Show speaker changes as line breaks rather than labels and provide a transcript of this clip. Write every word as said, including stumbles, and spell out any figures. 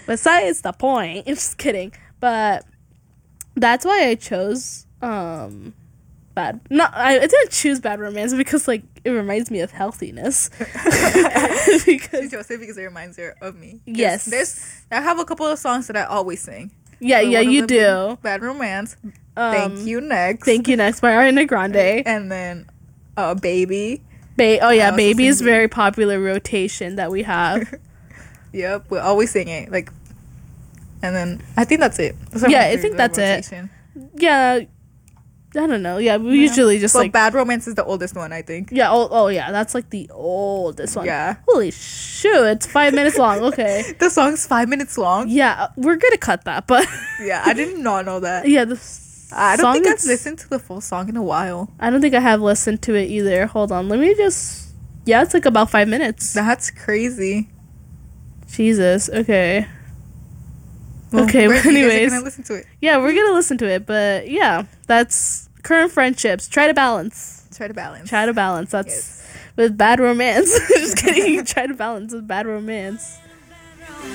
Besides the point. I'm just kidding. But that's why I chose um bad. No, I, I didn't choose Bad Romance because like it reminds me of healthiness.
because because it reminds her of me.
Yes.
There's I have a couple of songs that I always sing.
Yeah,
So
yeah,
one of
you
them
do.
being Bad Romance.
Um,
Thank You Next.
Thank You Next by Ariana Grande.
And then uh Baby.
Ba- oh
I
yeah,
also
Baby is
sing
very popular rotation that we have.
Yep, we always sing it. Like, and then I think that's it. That's our
Yeah, I
favorite
think that's it.
rotation.
Yeah, I don't know. Yeah, we
Yeah.
usually just
Well,
like
Bad Romance is the oldest one, I think.
yeah. Oh, oh yeah, that's like the oldest one.
Yeah.
Holy shoot, it's five minutes long. Okay.
The song's five minutes long.
Yeah, we're gonna cut that, but
Yeah, I did not know that.
yeah, the
I don't
song
think I've
is-
listened to the full song in a while.
I don't think I have listened to it either. Hold on, let me just. Yeah, it's like about five minutes.
That's crazy.
Jesus. Okay.
Well,
Okay,
great,
but
you guys are
anyways.
gonna listen to it.
Yeah, we're gonna listen to it, but yeah, that's current friendships. Try to balance.
Try to balance.
Try to balance. That's
Yes.
with Bad Romance. Just kidding. Try to balance with Bad Romance.